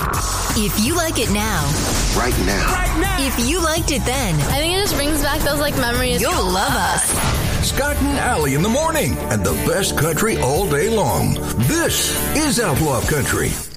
If you like it now, Right now. if you liked it then, I think it just brings back those memories. you'll love us. Scott and Allie in the morning, and the best country all day long. This is Outlaw Country.